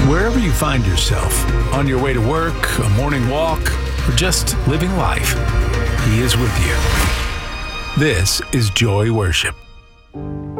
Wherever you find yourself, on your way to work, a morning walk, or just living life, He is with you. This is Joy Worship.